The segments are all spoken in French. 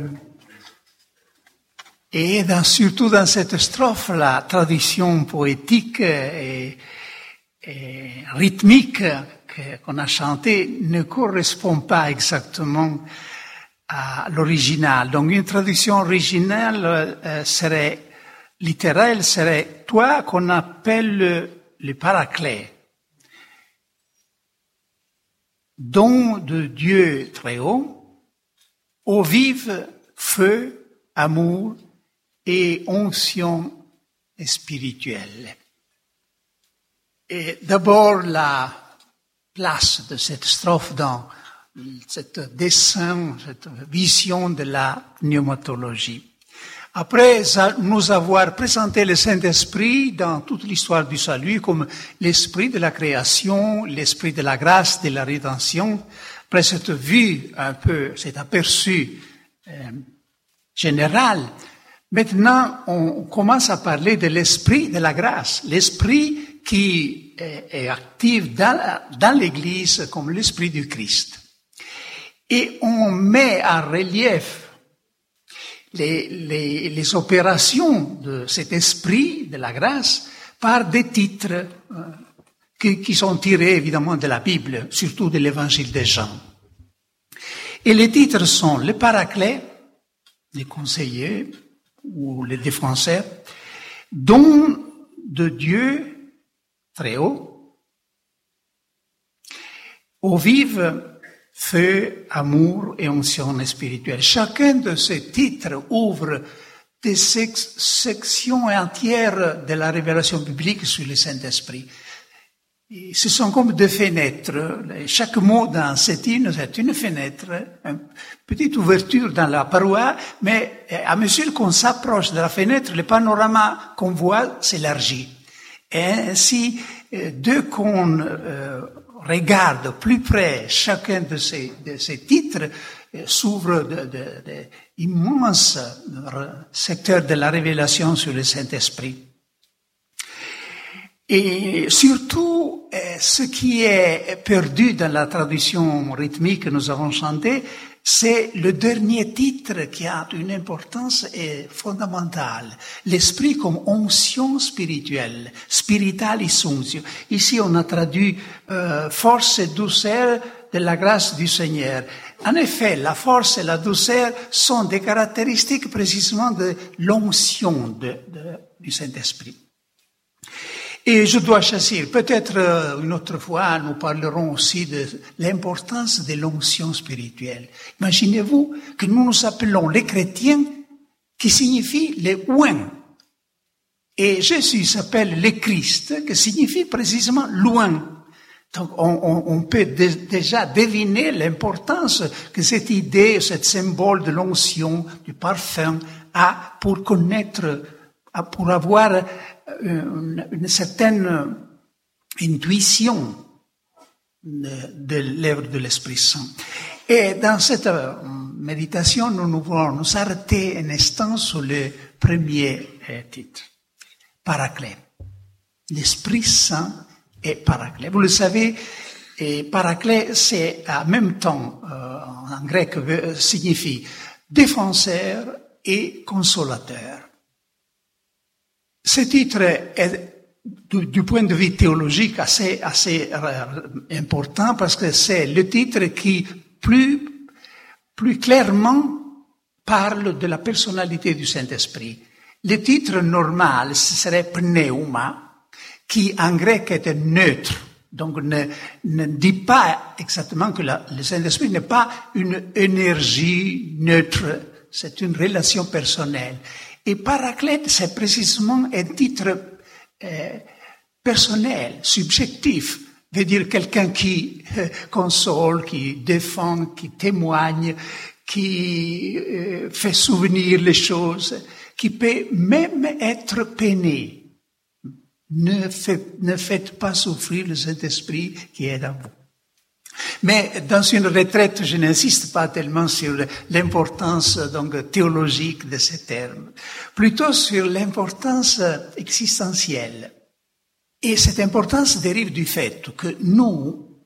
Et surtout dans cette strophe, la tradition poétique et rythmique qu'on a chantée ne correspond pas exactement à l'original. Donc une traduction originale littérale serait « toi qu'on appelle le Paraclet, don de Dieu très haut, eau vive, feu, amour et onction spirituelle ». Et d'abord, la place de cette strophe dans cette dessin, cette vision de la pneumatologie. Après nous avoir présenté le Saint-Esprit dans toute l'histoire du salut comme l'esprit de la création, l'esprit de la grâce, de la rédemption, après cette vue un peu, cet aperçu général, maintenant on commence à parler de l'esprit de la grâce, l'esprit qui est actif dans l'Église comme l'esprit du Christ. Et on met en relief les opérations de cet esprit de la grâce par des titres qui sont tirés évidemment de la Bible, surtout de l'Évangile de Jean. Et les titres sont le Paraclet, les conseillers ou les défenseurs, don de Dieu très haut, eau vive, feu, amour et onction spirituelle. Chacun de ces titres ouvre des sections entières de la révélation biblique sur le Saint-Esprit. Et ce sont comme deux fenêtres. Chaque mot dans cette hymne, c'est une fenêtre, une petite ouverture dans la paroi, mais à mesure qu'on s'approche de la fenêtre, le panorama qu'on voit s'élargit. Et ainsi, dès qu'on regarde plus près chacun de ces titres, s'ouvre d'immenses secteurs de la révélation sur le Saint-Esprit. Et surtout, ce qui est perdu dans la tradition rythmique que nous avons chantée, c'est le dernier titre qui a une importance fondamentale. L'esprit comme onction spirituelle, spiritualis unctio. Ici, on a traduit force et douceur de la grâce du Seigneur. En effet, la force et la douceur sont des caractéristiques précisément de l'onction du Saint-Esprit. Et je dois choisir, peut-être une autre fois, nous parlerons aussi de l'importance de l'onction spirituelle. Imaginez-vous que nous nous appelons les chrétiens, qui signifie les oints. Et Jésus s'appelle le Christ, qui signifie précisément loin. Donc on peut déjà deviner l'importance que cette idée, ce symbole de l'onction, du parfum, a pour connaître, pour avoir une certaine intuition de l'œuvre de l'Esprit Saint. Et dans cette méditation, nous voulons nous arrêter un instant sur le premier titre, Paraclet. L'Esprit Saint est Paraclet. Vous le savez, Paraclet, c'est en même temps, en grec, signifie défenseur et consolateur. Ce titre est, du point de vue théologique, assez important parce que c'est le titre qui plus clairement parle de la personnalité du Saint-Esprit. Le titre normal, ce serait pneuma, qui en grec est neutre. Donc ne dit pas exactement que le Saint-Esprit n'est pas une énergie neutre, c'est une relation personnelle. Et Paraclète, c'est précisément un titre personnel, subjectif, veut dire quelqu'un qui console, qui défend, qui témoigne, qui fait souvenir les choses, qui peut même être peiné. Ne faites pas souffrir le Saint-Esprit qui est en vous. Mais dans une retraite, je n'insiste pas tellement sur l'importance donc théologique de ces termes, plutôt sur l'importance existentielle. Et cette importance dérive du fait que nous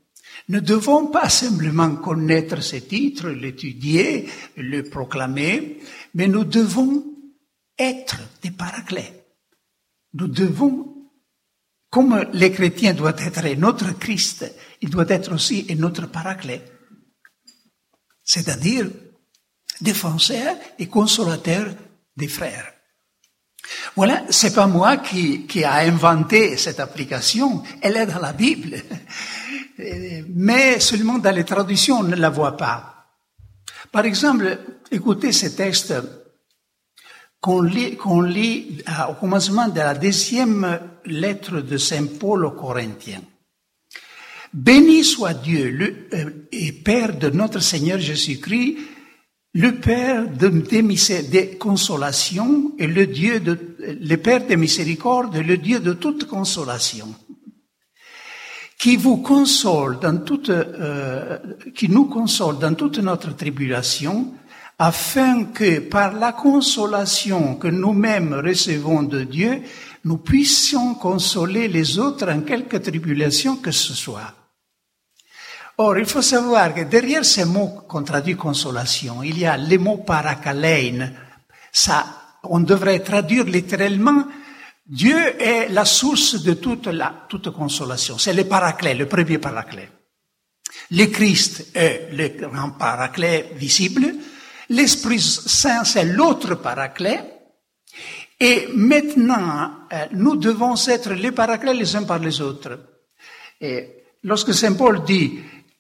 ne devons pas simplement connaître ce titre, l'étudier, le proclamer, mais nous devons être des paraclets. Nous devons, comme les chrétiens doivent être notre Christ, il doit être aussi notre paraclet. C'est-à-dire défenseur et consolateur des frères. Voilà, c'est pas moi qui a inventé cette application, elle est dans la Bible. Mais seulement dans les traductions, on ne la voit pas. Par exemple, écoutez ce texte qu'on lit au commencement de la 2e lettre de Saint Paul aux Corinthiens. Béni soit Dieu et Père de notre Seigneur Jésus-Christ, le Père de consolation et le Père de miséricorde et le Dieu de toute consolation, qui vous console qui nous console dans toute notre tribulation, afin que par la consolation que nous-mêmes recevons de Dieu, nous puissions consoler les autres en quelque tribulation que ce soit. Or, il faut savoir que derrière ces mots qu'on traduit consolation, il y a les mots parakalein. Ça, on devrait traduire littéralement, Dieu est la source de toute consolation. C'est le paraclet, le premier paraclet. Le Christ est le grand paraclet visible. L'Esprit Saint, c'est l'autre paraclet. Et maintenant, nous devons être les paraclets les uns par les autres. Et lorsque Saint Paul dit,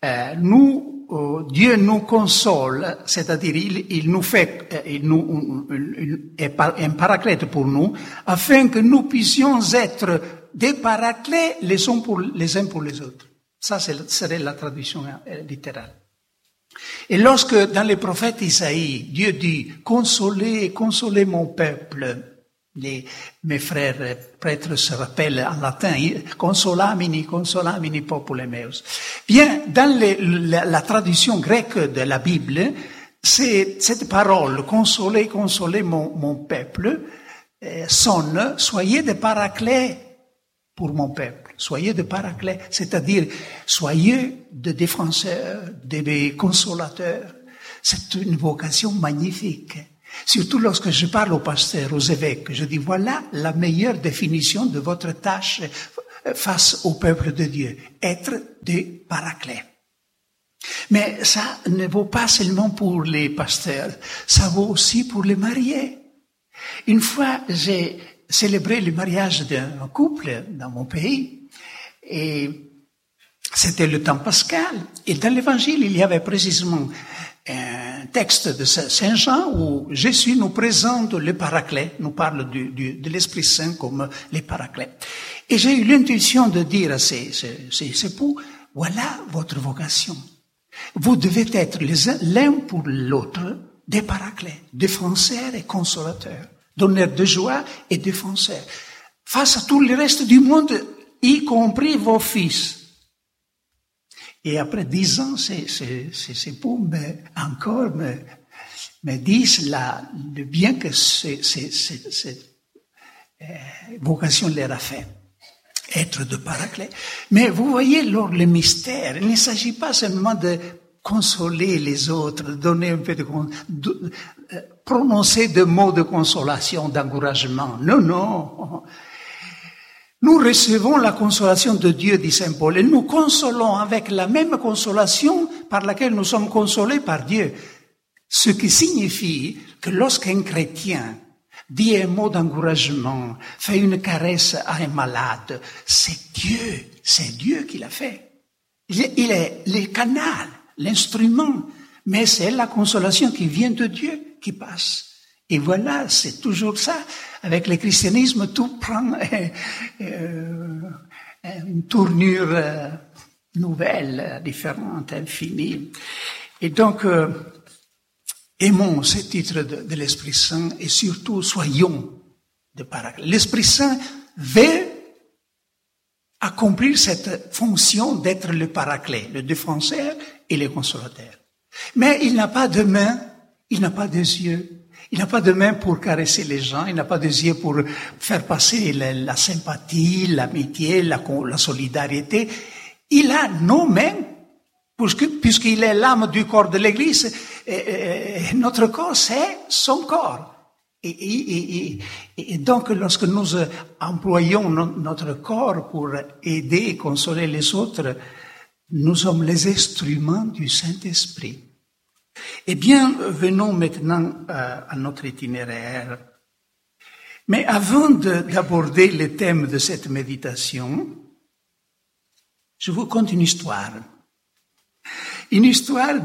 Dieu nous console, c'est-à-dire il nous fait, il est un paraclète pour nous, afin que nous puissions être des paraclets les uns pour les autres. Ça, serait la traduction littérale. Et lorsque dans les prophètes Isaïe, Dieu dit, consolez mon peuple, mes frères prêtres se rappellent en latin, consolamini populem meus. Bien, dans la traduction grecque de la Bible, cette parole, consoler mon peuple, sonne, soyez des paraclets pour mon peuple. Soyez des paraclets, c'est-à-dire, soyez des défenseurs, des consolateurs. C'est une vocation magnifique. Surtout lorsque je parle aux pasteurs, aux évêques, je dis voilà la meilleure définition de votre tâche face au peuple de Dieu, être des paraclets. Mais ça ne vaut pas seulement pour les pasteurs, ça vaut aussi pour les mariés. Une fois, j'ai célébré le mariage d'un couple dans mon pays et c'était le temps pascal. Et dans l'évangile, il y avait précisément un texte de Saint Jean où Jésus nous présente le paraclet, nous parle de l'Esprit Saint comme les paraclets. Et j'ai eu l'intuition de dire à ces époux, voilà votre vocation. Vous devez être l'un pour l'autre des paraclets, défenseurs et consolateurs, donneurs de joie et défenseurs, face à tout le reste du monde, y compris vos fils. Et après 10 ans, ces époux me disent le bien que cette vocation leur a fait. Être de paraclet. Mais vous voyez, le mystère, il ne s'agit pas seulement de consoler les autres, de donner un peu prononcer des mots de consolation, d'encouragement. Non. Nous recevons la consolation de Dieu, dit Saint Paul, et nous consolons avec la même consolation par laquelle nous sommes consolés par Dieu. Ce qui signifie que lorsqu'un chrétien dit un mot d'encouragement, fait une caresse à un malade, c'est Dieu qui l'a fait. Il est le canal, l'instrument, mais c'est la consolation qui vient de Dieu qui passe. Et voilà, c'est toujours ça. Avec le christianisme, tout prend une tournure nouvelle, différente, infinie. Et donc, aimons ce titre de l'Esprit Saint et surtout soyons de paraclet. L'Esprit Saint veut accomplir cette fonction d'être le paraclet, le défenseur et le consolateur. Mais il n'a pas de main, il n'a pas de yeux. Il n'a pas de main pour caresser les gens, il n'a pas de yeux pour faire passer la sympathie, l'amitié, la solidarité. Il a nos mains puisqu'il est l'âme du corps de l'Église, notre corps, c'est son corps. Et donc, lorsque nous employons notre corps pour aider et consoler les autres, nous sommes les instruments du Saint-Esprit. Eh bien, venons maintenant à notre itinéraire. Mais avant d'aborder le thème de cette méditation, je vous conte une histoire. Une histoire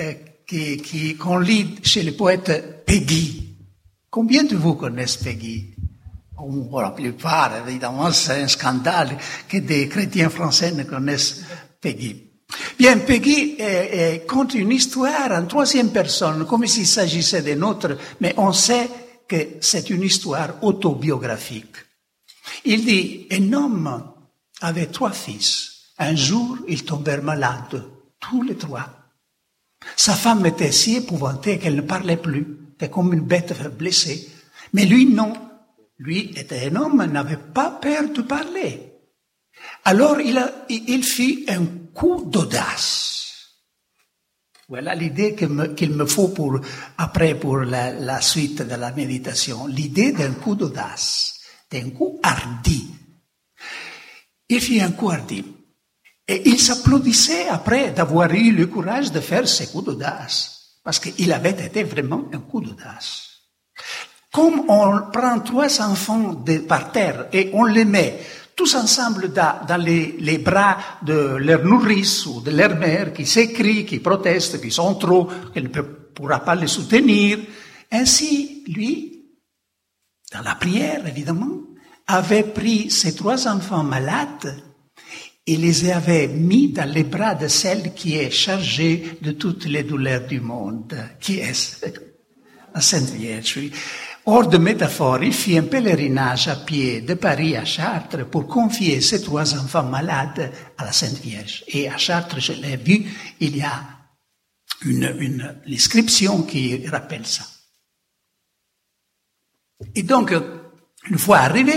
qu'on lit chez le poète Péguy. Combien de vous connaissent Péguy? La plupart, évidemment, c'est un scandale que des chrétiens français ne connaissent Péguy. Bien, Péguy conte une histoire en troisième personne, comme s'il s'agissait d'un autre, mais on sait que c'est une histoire autobiographique. Il dit, un homme avait 3 fils. Un jour, ils tombèrent malades, tous les 3. Sa femme était si épouvantée qu'elle ne parlait plus. C'était comme une bête blessée. Mais lui, non. Lui était un homme, n'avait pas peur de parler. Alors, il fit un coup d'audace. Voilà l'idée qu'il me faut pour la suite de la méditation. L'idée d'un coup d'audace, d'un coup hardi. Il fit un coup hardi. Et il s'applaudissait après d'avoir eu le courage de faire ce coup d'audace. Parce qu'il avait été vraiment un coup d'audace. Comme on prend 3 enfants par terre et on les met tous ensemble dans les bras de leur nourrice ou de leur mère qui s'écrit, qui proteste, qui sont trop, qu'elle ne pourra pas les soutenir. Ainsi, lui, dans la prière, évidemment, avait pris ces 3 enfants malades et les avait mis dans les bras de celle qui est chargée de toutes les douleurs du monde, qui est la Sainte Vierge. Hors de métaphore, il fit un pèlerinage à pied de Paris à Chartres pour confier ces 3 enfants malades à la Sainte Vierge. Et à Chartres, je l'ai vu, il y a une inscription qui rappelle ça. Et donc, une fois arrivé,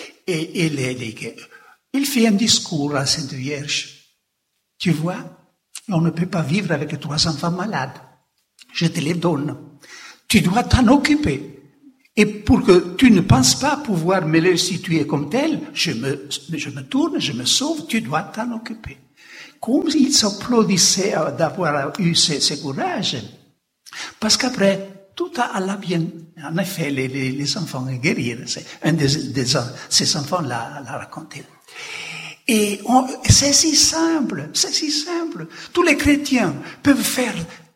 il fit un discours à la Sainte Vierge. Tu vois, on ne peut pas vivre avec 3 enfants malades. Je te les donne. Tu dois t'en occuper. Et pour que tu ne penses pas pouvoir me les situer comme tel, je me tourne, je me sauve, tu dois t'en occuper. Comme il s'applaudissait d'avoir eu ce courage. Parce qu'après, tout alla bien. En effet, les enfants guérirent. C'est un de ces enfants l'a raconté. Et c'est si simple, c'est si simple. Tous les chrétiens peuvent faire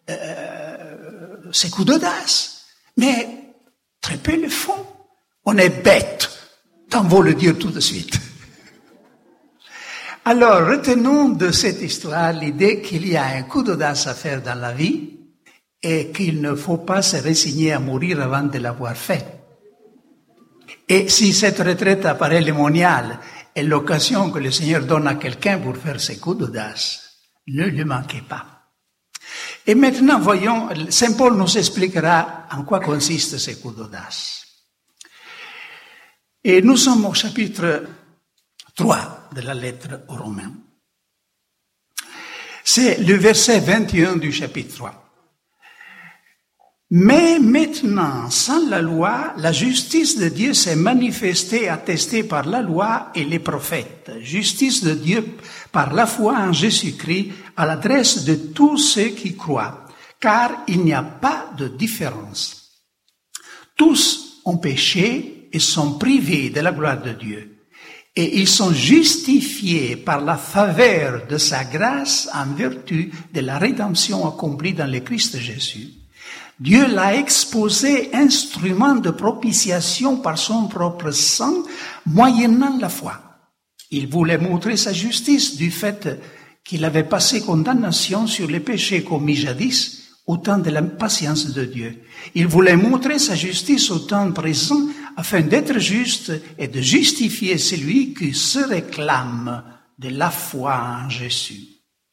ces coups d'audace, mais très peu le font. On est bête, tant vaut le dire tout de suite. Alors, retenons de cette histoire l'idée qu'il y a un coup d'audace à faire dans la vie et qu'il ne faut pas se résigner à mourir avant de l'avoir fait. Et si cette retraite à Paray-le-Monial est l'occasion que le Seigneur donne à quelqu'un pour faire ses coups d'audace, ne lui manquez pas. Et maintenant, voyons, Saint Paul nous expliquera en quoi consistent ces coups d'audace. Et nous sommes au chapitre 3 de la lettre aux Romains. C'est le verset 21 du chapitre 3. Mais maintenant, sans la loi, la justice de Dieu s'est manifestée, attestée par la loi et les prophètes. Justice de Dieu par la foi en Jésus-Christ à l'adresse de tous ceux qui croient, car il n'y a pas de différence. Tous ont péché et sont privés de la gloire de Dieu. Et ils sont justifiés par la faveur de sa grâce en vertu de la rédemption accomplie dans le Christ Jésus. Dieu l'a exposé instrument de propitiation par son propre sang, moyennant la foi. Il voulait montrer sa justice du fait qu'il avait passé condamnation sur les péchés commis jadis au temps de la patience de Dieu. Il voulait montrer sa justice au temps présent afin d'être juste et de justifier celui qui se réclame de la foi en Jésus.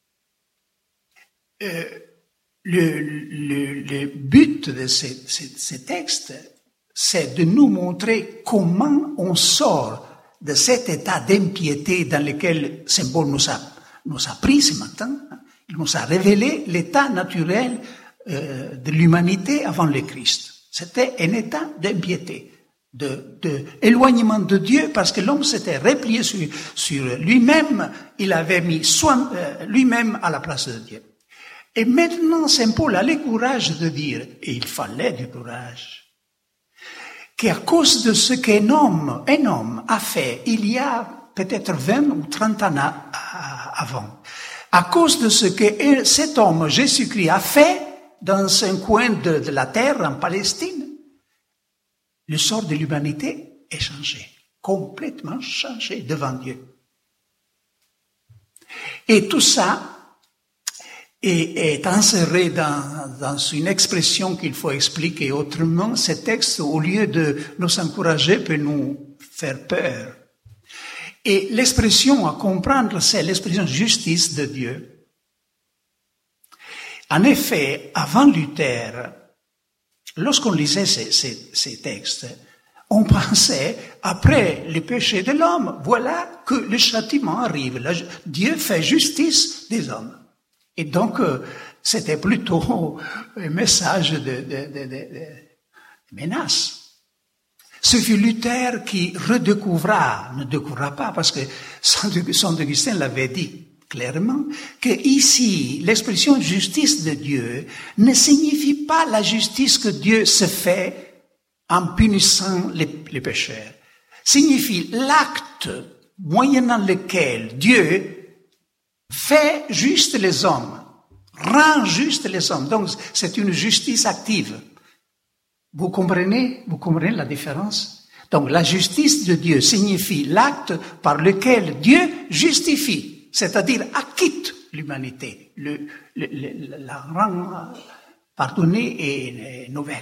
Le but de ces textes, c'est de nous montrer comment on sort de cet état d'impiété dans lequel Saint Paul nous a pris ce matin. Il nous a révélé l'état naturel de l'humanité avant le Christ. C'était un état d'impiété, de éloignement de Dieu, parce que l'homme s'était replié sur lui-même, il avait mis soin lui-même à la place de Dieu. Et maintenant, Saint Paul a le courage de dire, et il fallait du courage, qu'à cause de ce qu'un homme a fait il y a peut-être 20 ou 30 ans avant, à cause de ce que cet homme, Jésus-Christ, a fait dans un coin de la terre, en Palestine, le sort de l'humanité est changé, complètement changé devant Dieu. Et tout ça est inséré dans une expression qu'il faut expliquer autrement. Ce texte, au lieu de nous encourager, peut nous faire peur. Et l'expression à comprendre, c'est l'expression justice de Dieu. En effet, avant Luther, lorsqu'on lisait ces textes, on pensait, après le péché de l'homme, voilà que le châtiment arrive. Dieu fait justice des hommes. Et donc, c'était plutôt un message de menace. Ce fut Luther qui ne découvra pas, parce que Saint Augustin l'avait dit clairement, que ici, l'expression justice de Dieu ne signifie pas la justice que Dieu se fait en punissant les pécheurs. Signifie l'acte moyennant lequel Dieu fait juste les hommes, rend juste les hommes. Donc, c'est une justice active. Vous comprenez la différence? Donc, la justice de Dieu signifie l'acte par lequel Dieu justifie, c'est-à-dire acquitte l'humanité, la rend pardonnée et nouvelle.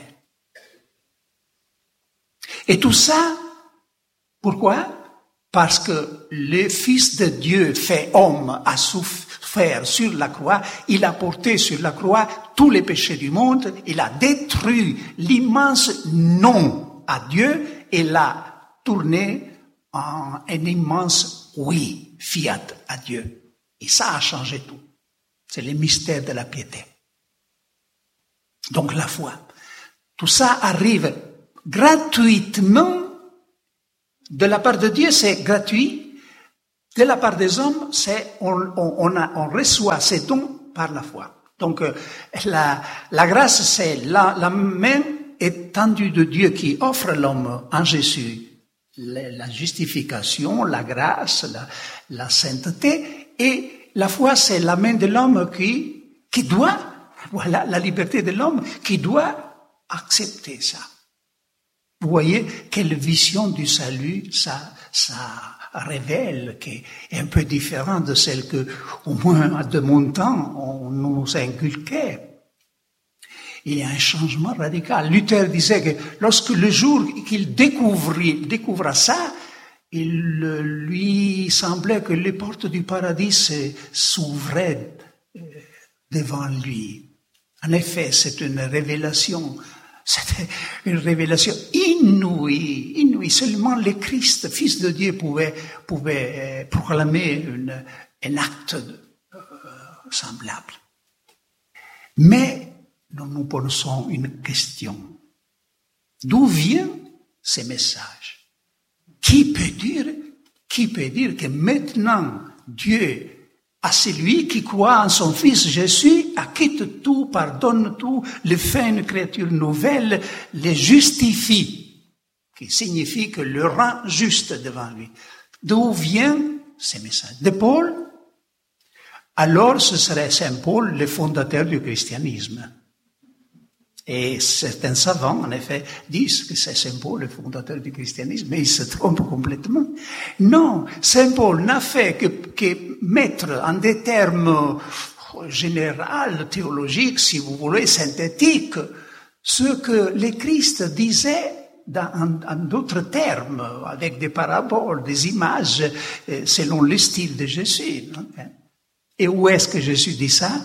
Et tout ça, pourquoi? Parce que le Fils de Dieu fait homme a souffert sur la croix, il a porté sur la croix tous les péchés du monde, il a détruit l'immense non à Dieu et l'a tourné en un immense oui, fiat à Dieu. Et ça a changé tout. C'est le mystère de la piété. Donc la foi. Tout ça arrive gratuitement. De la part de Dieu, c'est gratuit. De la part des hommes, on reçoit ces dons par la foi. Donc, la grâce, c'est la main étendue de Dieu qui offre à l'homme en Jésus la justification, la grâce, la sainteté. Et la foi, c'est la main de l'homme qui doit, voilà, la liberté de l'homme, qui doit accepter ça. Vous voyez quelle vision du salut ça révèle, qui est un peu différente de celle que, au moins de mon temps, on nous inculquait. Il y a un changement radical. Luther disait que lorsque le jour qu'il découvra ça, il lui semblait que les portes du paradis s'ouvraient devant lui. En effet, c'est une révélation. C'était une révélation inouïe. Seulement le Christ, Fils de Dieu, pouvait proclamer un acte semblable. Mais nous posons une question. D'où viennent ces messages? Qui peut dire que maintenant Dieu, à celui qui croit en son Fils Jésus, acquitte tout, pardonne tout, le fait une créature nouvelle, le justifie, qui signifie que le rend juste devant lui. D'où viennent ces messages? De Paul? Alors ce serait Saint Paul le fondateur du christianisme. Et certains savants, en effet, disent que c'est Saint Paul le fondateur du christianisme, mais ils se trompent complètement. Non, Saint Paul n'a fait que mettre en des termes généraux, théologiques, si vous voulez, synthétiques, ce que le Christ disait en d'autres termes, avec des paraboles, des images, selon le style de Jésus. Et où est-ce que Jésus dit ça?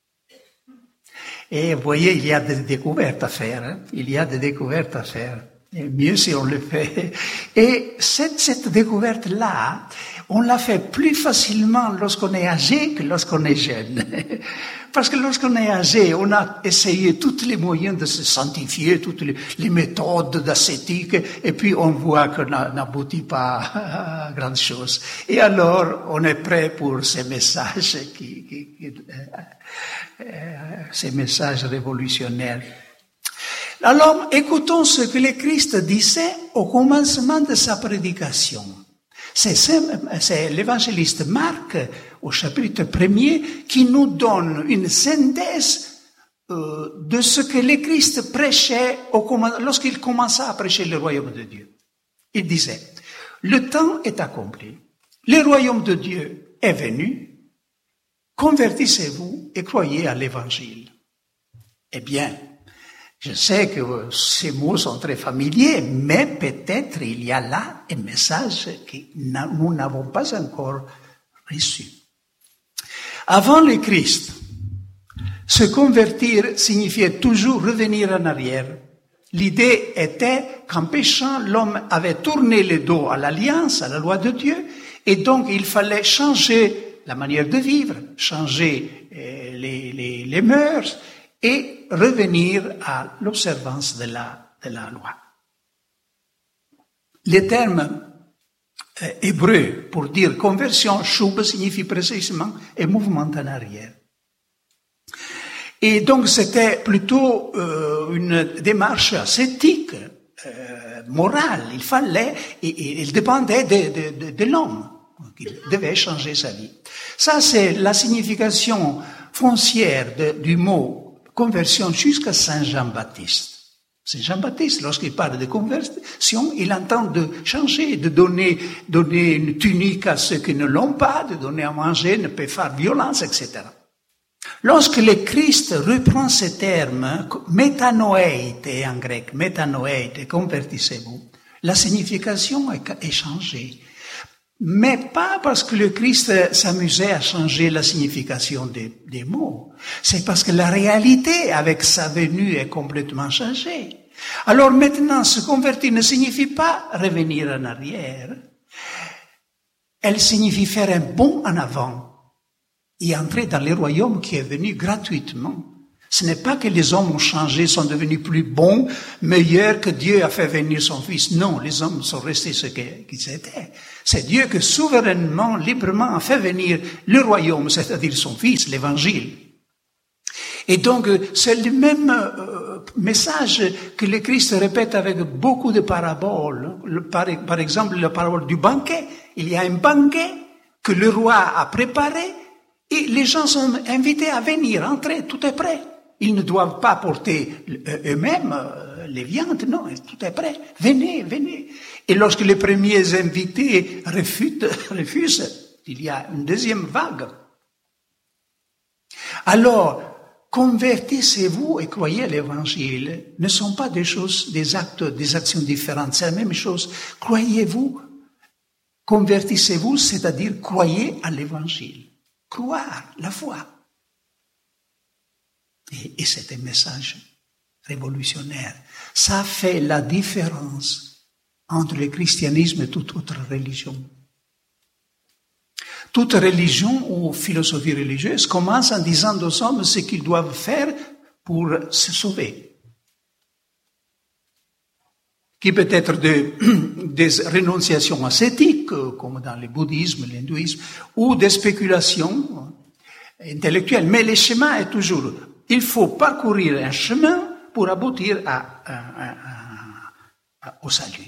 Et vous voyez, il y a des découvertes à faire. Il y a des découvertes à faire. Et mieux si on le fait. Et cette découverte-là, on la fait plus facilement lorsqu'on est âgé que lorsqu'on est jeune. Parce que lorsqu'on est âgé, on a essayé tous les moyens de se sanctifier, toutes les méthodes d'ascétique, et puis on voit qu'on n'aboutit pas à grande chose. Et alors, on est prêt pour ces messages ces messages révolutionnaires. Alors, écoutons ce que le Christ disait au commencement de sa prédication. C'est l'évangéliste Marc, au chapitre 1er, qui nous donne une synthèse de ce que le Christ prêchait lorsqu'il commença à prêcher le royaume de Dieu. Il disait, le temps est accompli, le royaume de Dieu est venu, convertissez-vous et croyez à l'évangile. Eh bien, je sais que ces mots sont très familiers, mais peut-être il y a là un message que nous n'avons pas encore reçu. Avant le Christ, se convertir signifiait toujours revenir en arrière. L'idée était qu'en péchant, l'homme avait tourné le dos à l'alliance, à la loi de Dieu, et donc il fallait changer la manière de vivre, changer les mœurs, et revenir à l'observance de la loi. Le terme hébreu pour dire conversion, shub, signifie précisément un mouvement en arrière. Et donc c'était plutôt une démarche ascétique, morale. Il fallait, et il dépendait de l'homme. Il devait changer sa vie. Ça, c'est la signification foncière du mot conversion jusqu'à Saint Jean-Baptiste. Saint Jean-Baptiste, lorsqu'il parle de conversion, il entend de changer, de donner une tunique à ceux qui ne l'ont pas, de donner à manger, ne pas faire violence, etc. Lorsque le Christ reprend ce terme, métanoïte en grec, métanoïte, convertissez-vous, la signification est changée. Mais pas parce que le Christ s'amusait à changer la signification des mots. C'est parce que la réalité avec sa venue est complètement changée. Alors maintenant, se convertir ne signifie pas revenir en arrière. Elle signifie faire un bond en avant et entrer dans le royaume qui est venu gratuitement. Ce n'est pas que les hommes ont changé, sont devenus plus bons, meilleurs, que Dieu a fait venir son Fils. Non, les hommes sont restés ce qu'ils étaient. C'est Dieu que souverainement, librement a fait venir le royaume, c'est-à-dire son Fils, l'Évangile. Et donc, c'est le même message que le Christ répète avec beaucoup de paraboles. Par exemple, la parabole du banquet. Il y a un banquet que le roi a préparé et les gens sont invités à venir, entrer, tout est prêt. Ils ne doivent pas porter eux-mêmes les viandes, non, tout est prêt. Venez, venez. Et lorsque les premiers invités refusent, il y a une deuxième vague. Alors, convertissez-vous et croyez à l'évangile ne sont pas des actions différentes, c'est la même chose. Croyez-vous, convertissez-vous, c'est-à-dire croyez à l'évangile. Croire, la foi. Et c'est un message révolutionnaire. Ça fait la différence entre le christianisme et toute autre religion. Toute religion ou philosophie religieuse commence en disant aux hommes ce qu'ils doivent faire pour se sauver. Qui peut être des renonciations ascétiques, comme dans le bouddhisme, l'hindouisme, ou des spéculations intellectuelles. Mais le chemin est toujours, il faut parcourir un chemin pour aboutir au salut.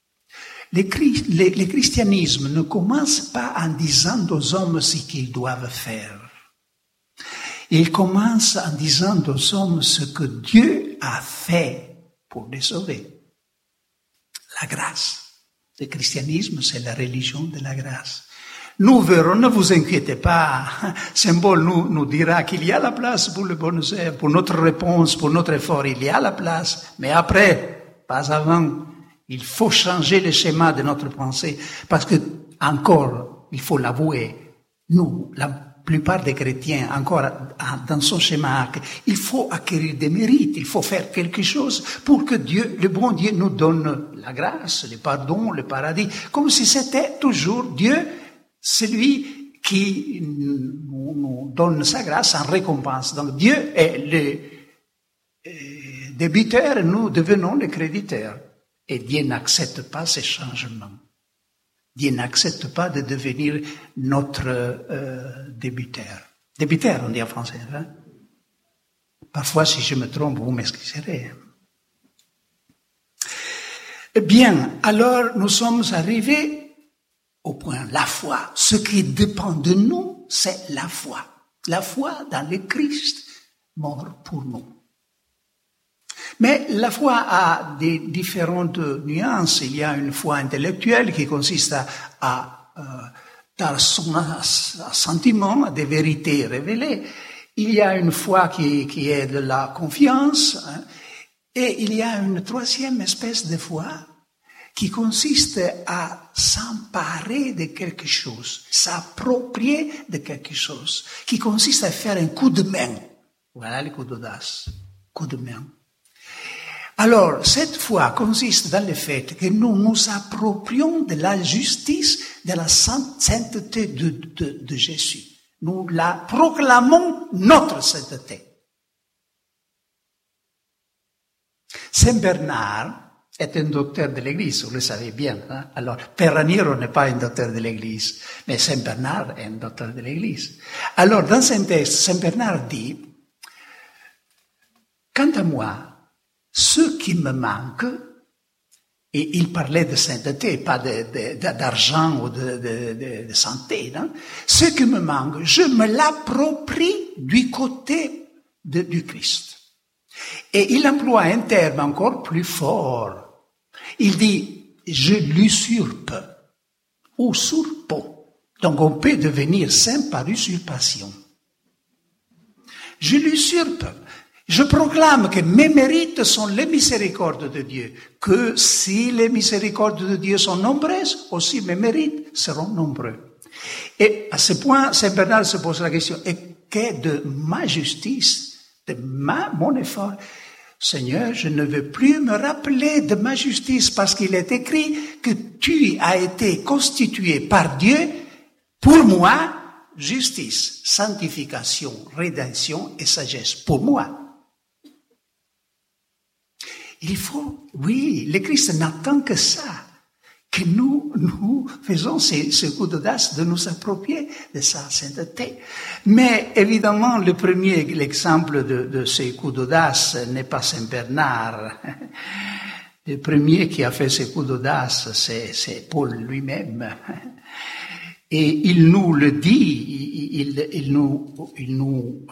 Le christianisme ne commence pas en disant aux hommes ce qu'ils doivent faire. Il commence en disant aux hommes ce que Dieu a fait pour les sauver. La grâce. Le christianisme, c'est la religion de la grâce. Nous verrons, ne vous inquiétez pas, Symbole nous dira qu'il y a la place pour le bonheur, pour notre réponse, pour notre effort, il y a la place, mais après, pas avant. Il faut changer le schéma de notre pensée, parce que, encore, il faut l'avouer, nous, la plupart des chrétiens, encore dans son schéma, il faut acquérir des mérites, il faut faire quelque chose pour que Dieu, le bon Dieu, nous donne la grâce, le pardon, le paradis, comme si c'était toujours Dieu, celui qui nous donne sa grâce en récompense. Donc Dieu est le débiteur et nous devenons les créditeurs. Et Dieu n'accepte pas ces changements. Dieu n'accepte pas de devenir notre débiteur. Débiteur, on dit en français. Hein? Parfois, si je me trompe, vous m'excuserez. Bien, alors nous sommes arrivés au point, la foi. Ce qui dépend de nous, c'est la foi. La foi dans le Christ, mort pour nous. Mais la foi a des différentes nuances. Il y a une foi intellectuelle qui consiste dans son sentiment, à des vérités révélées. Il y a une foi qui est de la confiance. Hein, et il y a une troisième espèce de foi qui consiste à s'emparer de quelque chose, s'approprier de quelque chose, qui consiste à faire un coup de main. Voilà le coup d'audace, coup de main. Alors, cette foi consiste dans le fait que nous nous approprions de la justice, de la sainteté de Jésus. Nous la proclamons notre sainteté. Saint Bernard est un docteur de l'Église, vous le savez bien. Hein? Alors, Père Raniero n'est pas un docteur de l'Église, mais Saint Bernard est un docteur de l'Église. Alors, dans un texte, Saint Bernard dit, « Quant à moi, ce qui me manque, et il parlait de sainteté, pas d'argent ou de santé, non? Ce qui me manque, je me l'approprie du côté du Christ. » Et il emploie un terme encore plus fort. Il dit, je l'usurpe, ou surpo. Donc on peut devenir saint par usurpation. Je l'usurpe. Je proclame que mes mérites sont les miséricordes de Dieu, que si les miséricordes de Dieu sont nombreuses, aussi mes mérites seront nombreux. Et à ce point, Saint Bernard se pose la question, et qu'est de ma justice, de mon effort? Seigneur, je ne veux plus me rappeler de ma justice parce qu'il est écrit que tu as été constitué par Dieu pour moi, justice, sanctification, rédemption et sagesse, pour moi. Il faut, oui, le Christ n'attend que ça, que nous faisons ce coup d'audace de nous approprier de sa sainteté. Mais évidemment, l'exemple de ce coup d'audace n'est pas Saint Bernard. Le premier qui a fait ce coup d'audace, c'est Paul lui-même. Et il nous le dit, il nous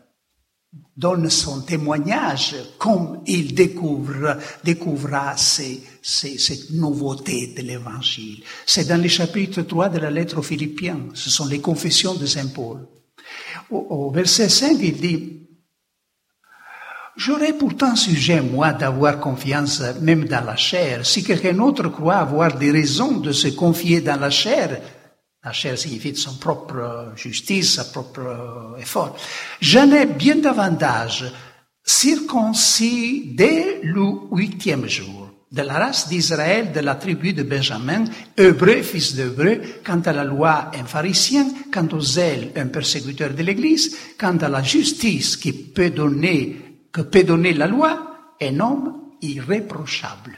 donne son témoignage comme il découvrira cette nouveauté de l'Évangile. C'est dans le chapitre 3 de la lettre aux Philippiens. Ce sont les confessions de Saint Paul. Au verset 5, il dit, « J'aurais pourtant sujet, moi, d'avoir confiance même dans la chair. Si quelqu'un d'autre croit avoir des raisons de se confier dans la chair, signifie son propre justice, son propre effort. J'en ai bien davantage circoncis dès le 8e jour, de la race d'Israël, de la tribu de Benjamin, hébreu, fils d'hébreu, quant à la loi, un pharisien, quant au zèle, un persécuteur de l'Église, quant à la justice que peut donner la loi, un homme irréprochable.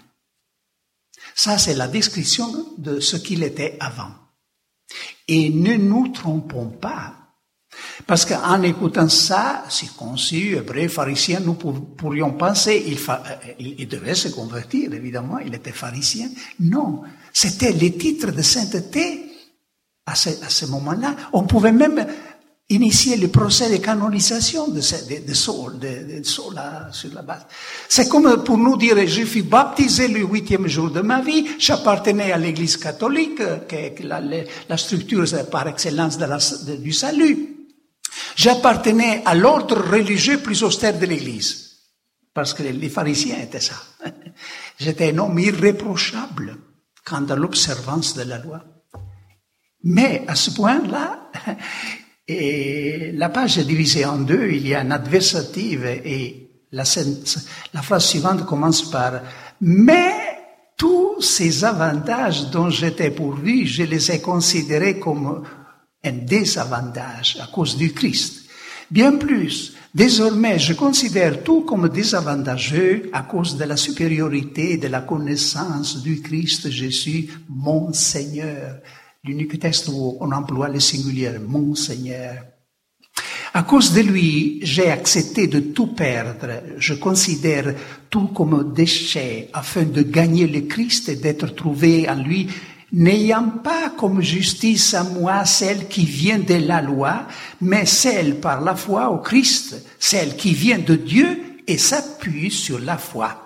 Ça, c'est la description de ce qu'il était avant. Et ne nous trompons pas, parce qu'en écoutant ça, circoncis, hébreu, pharisien, nous pourrions penser il devait se convertir, évidemment, il était pharisien. Non, c'était les titres de sainteté à ce moment-là. On pouvait même initier le procès de canonisation de Saul sur la base. C'est comme pour nous dire, je fus baptisé le 8e jour de ma vie, j'appartenais à l'Église catholique, qui est la structure par excellence du salut. J'appartenais à l'ordre religieux plus austère de l'Église, parce que les pharisiens étaient ça. J'étais un homme irréprochable quant à l'observance de la loi. Mais à ce point-là, Et la page est divisée en deux. Il y a un adversative et la phrase suivante commence par « Mais tous ces avantages dont j'étais pourvu, je les ai considérés comme un désavantage à cause du Christ. Bien plus, désormais, je considère tout comme désavantageux à cause de la supériorité de la connaissance du Christ Jésus, mon Seigneur. » L'unique texte où on emploie le singulier, mon Seigneur. À cause de lui, j'ai accepté de tout perdre. Je considère tout comme déchet afin de gagner le Christ et d'être trouvé en lui, n'ayant pas comme justice à moi celle qui vient de la loi, mais celle par la foi au Christ, celle qui vient de Dieu et s'appuie sur la foi.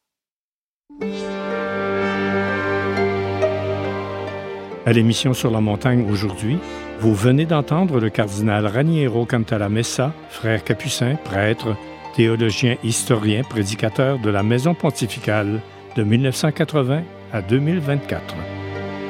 À l'émission Sur la montagne aujourd'hui, vous venez d'entendre le cardinal Raniero Cantalamessa, frère capucin, prêtre, théologien, historien, prédicateur de la Maison pontificale de 1980 à 2024.